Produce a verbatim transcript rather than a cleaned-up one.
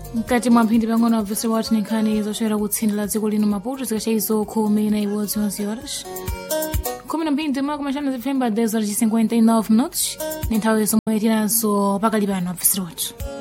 Mkati mwa mphindi pang'ono abvese wathu ni nkhani zochera kutsindi la dziko lino Maputo zikachita izo khumi na iwodzi onze horas khumi na mphindi mwa kumashana zipfemba dez horas e cinquenta e nove minutos ni nthawi zomwe tinazo pakali pano abvese wathu.